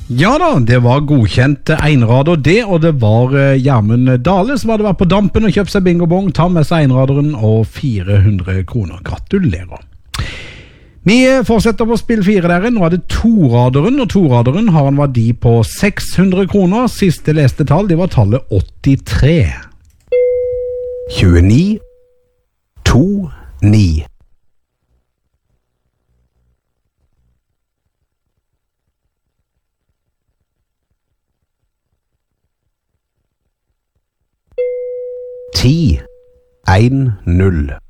Ja da, det var godkjent einrader det, og det var Gjermund Dale som hadde vært på dampen og kjøpt seg bingobong, ta med seg einraderen og 400 kroner. Gratulerer. Vi fortsetter på spill 4 der. Nå er det toraderen, og toraderen har en verdi på 600 kroner. Siste leste tall, det var tallet 83. 29 2 9 10 1 0